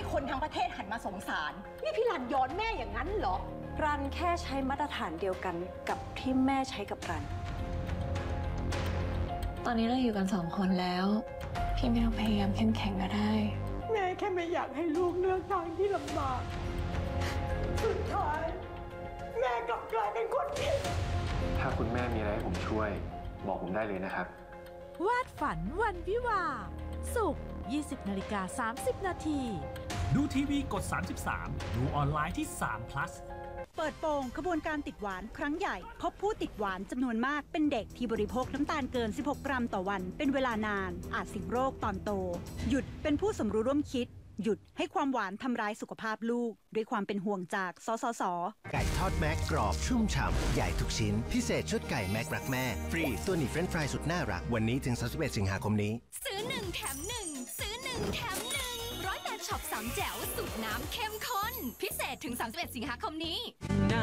คนทั้งประเทศหันมาสงสารนี่พี่รันย้อนแม่อย่างนั้นเหรอรันแค่ใช้มาตรฐานเดียวกันกับที่แม่ใช้กับรันตอนนี้เราอยู่กัน2 คนแล้วพี่ไม่ต้องพยายามเข้มแข็งก็ได้แม่แค่ไม่อยากให้ลูกเลือกทางที่ลำบากสุดท้ายแม่กลับกลายเป็นคนผิดถ้าคุณแม่มีอะไรให้ผมช่วยบอกผมได้เลยนะครับวาดฝันวันวิวาห์ศุกร์ 20:30 นาทีดูทีวีกด 33 ดูออนไลน์ที่3 plus เปิดโปงขบวนการติดหวานครั้งใหญ่พบผู้ติดหวานจำนวนมากเป็นเด็กที่บริโภคน้ำตาลเกิน 16 กรัมต่อวันเป็นเวลานานอาจเสี่ยงโรคตอนโตหยุดเป็นผู้สมรู้ร่วมคิดหยุดให้ความหวานทำร้ายสุขภาพลูกด้วยความเป็นห่วงจากสสส. ไก่ทอดแม็กกรอบชุ่มฉ่ำใหญ่ทุกชิ้นพิเศษชุดไก่แม็กรักแม่ฟรีตัวหนีเฟรนช์ฟรายสุดน่ารักวันนี้ถึง31 สิงหาคมนี้ซื้อ1แถม1ซื้อ1แถม1 108ช็อป3แจ๋วสูตรน้ำเข้มข้นพิเศษถึง31 สิงหาคมนี้